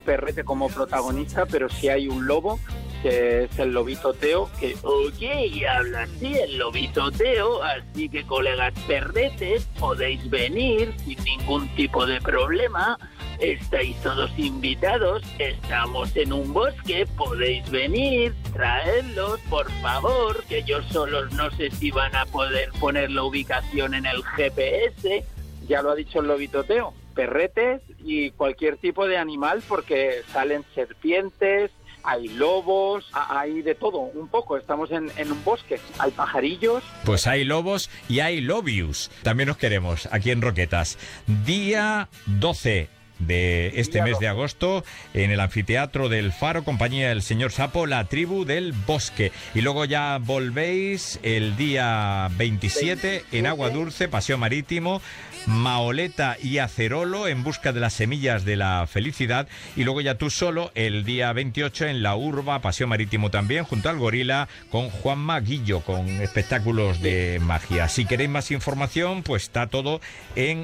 perrete como protagonista, pero sí hay un lobo, que es el lobito Teo, que oye, habla así el lobito Teo, así que colegas perretes, podéis venir sin ningún tipo de problema, estáis todos invitados, estamos en un bosque, podéis venir, traedlos, por favor, que yo solos no sé si van a poder poner la ubicación en el GPS, ya lo ha dicho el lobito Teo, perretes y cualquier tipo de animal, porque salen serpientes, hay lobos, hay de todo, un poco. Estamos en un bosque, hay pajarillos. Pues hay lobos y hay lobius. También nos queremos aquí en Roquetas. Día 12 de este mes de agosto, en el anfiteatro del Faro, compañía del señor Sapo, la tribu del bosque. Y luego ya volvéis el día 27 en Agua Dulce, paseo marítimo, Maoleta y Acerolo en busca de las semillas de la felicidad, y luego ya tú solo el día 28 en La Urba, paseo marítimo también, junto al Gorila, con Juanma Guillo, con espectáculos de magia. Si queréis más información, pues está todo en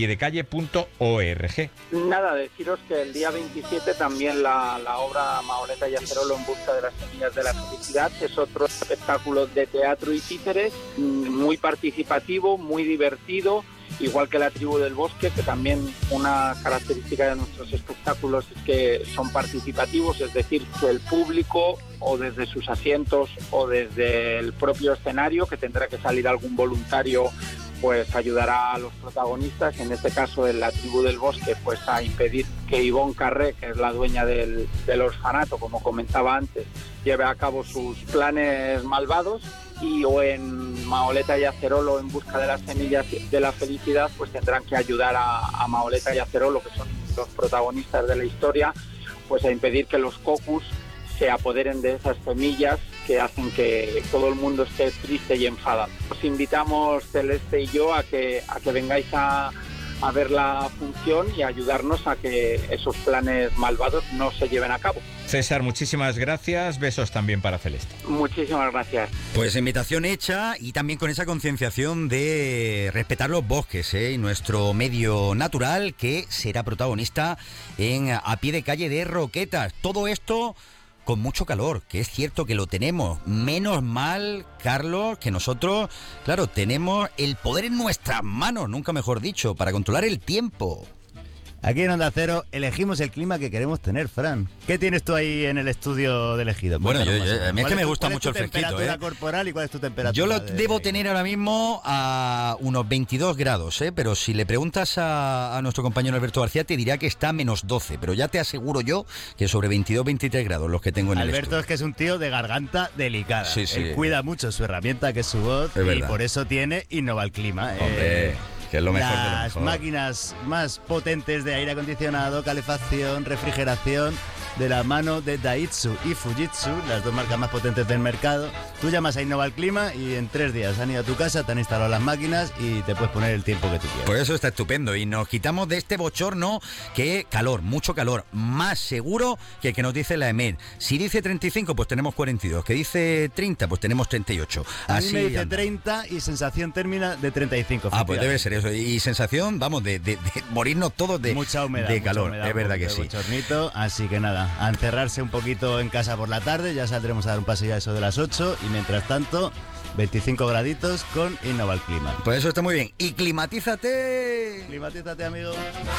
apiedecalle.org. Nada, deciros que el día 27 también la obra Maoleta y Acerolo en busca de las semillas de la felicidad es otro espectáculo de teatro y títeres, muy participativo, muy divertido, igual que la tribu del bosque, que también una característica de nuestros espectáculos es que son participativos, es decir, que el público, o desde sus asientos o desde el propio escenario, que tendrá que salir algún voluntario, pues ayudará a los protagonistas, en este caso en la tribu del bosque, pues a impedir que Ivonne Carré, que es la dueña del orfanato, como comentaba antes, lleve a cabo sus planes malvados. Y o en Maoleta y Acerolo en busca de las semillas de la felicidad, pues tendrán que ayudar a Maoleta y Acerolo, que son los protagonistas de la historia, pues a impedir que los cocus se apoderen de esas semillas que hacen que todo el mundo esté triste y enfadado. Os invitamos, Celeste y yo, a que vengáis a ver la función y ayudarnos a que esos planes malvados no se lleven a cabo. César, muchísimas gracias. Besos también para Celeste. Muchísimas gracias. Pues invitación hecha, y también con esa concienciación de respetar los bosques, y nuestro medio natural, que será protagonista en A Pie de Calle de Roquetas. Todo esto con mucho calor, que es cierto que lo tenemos. Menos mal, Carlos, que nosotros, claro, tenemos el poder en nuestras manos, nunca mejor dicho, para controlar el tiempo. Aquí en Onda Cero elegimos el clima que queremos tener, Fran. ¿Qué tienes tú ahí en el estudio de elegido? Bueno, a mí es que me gusta mucho el fresquito. ¿Cuál es tu temperatura corporal y cuál es tu temperatura? Yo lo debo tener ahora mismo a unos 22 grados, pero si le preguntas a nuestro compañero Alberto García, te dirá que está a menos 12, pero ya te aseguro yo que sobre 22-23 grados los que tengo en el estudio. Alberto es que es un tío de garganta delicada. Sí. Él cuida mucho su herramienta, que es su voz, y por eso tiene Innova el Clima. Hombre, que es lo mejor de lo mejor. Las máquinas más potentes de aire acondicionado, calefacción, refrigeración, de la mano de Daitsu y Fujitsu, las dos marcas más potentes del mercado. Tú llamas a Innova el Clima y en 3 días han ido a tu casa, te han instalado las máquinas y te puedes poner el tiempo que tú quieras. Pues eso está estupendo, y nos quitamos de este bochorno, que calor, mucho calor, más seguro que el que nos dice la EMED. Si dice 35, pues tenemos 42, que dice 30, pues tenemos 38. A mí me dice 30 y sensación térmica de 35. Pues debe ser eso, y sensación, vamos, de morirnos todos de mucha humedad, de calor, humedad, es verdad que sí. Bochornito, así que nada, a encerrarse un poquito en casa por la tarde, ya saldremos a dar un paseo a eso de las 8, y mientras tanto 25 graditos con Innova el Clima. Pues eso está muy bien. Y climatízate. Climatízate, amigo.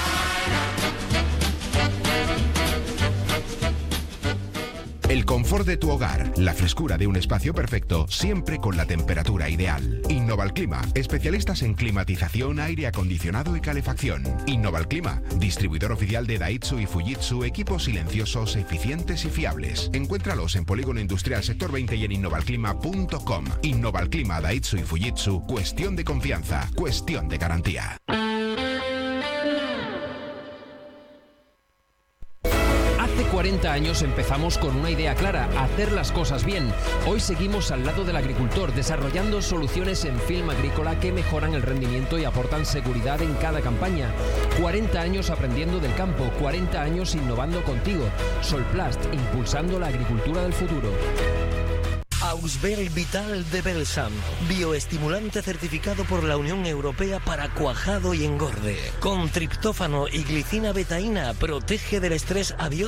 El confort de tu hogar, la frescura de un espacio perfecto, siempre con la temperatura ideal. Innova el Clima, especialistas en climatización, aire acondicionado y calefacción. Innova el Clima, distribuidor oficial de Daitsu y Fujitsu, equipos silenciosos, eficientes y fiables. Encuéntralos en Polígono Industrial Sector 20 y en innovalclima.com. Innova el Clima, Daitsu y Fujitsu, cuestión de confianza, cuestión de garantía. Hace 40 años empezamos con una idea clara: hacer las cosas bien. Hoy seguimos al lado del agricultor, desarrollando soluciones en film agrícola que mejoran el rendimiento y aportan seguridad en cada campaña. 40 años aprendiendo del campo, 40 años innovando contigo. Solplast, impulsando la agricultura del futuro. Ausbel Vital de Belsam, bioestimulante certificado por la Unión Europea para cuajado y engorde. Con triptófano y glicina betaína, protege del estrés abiótico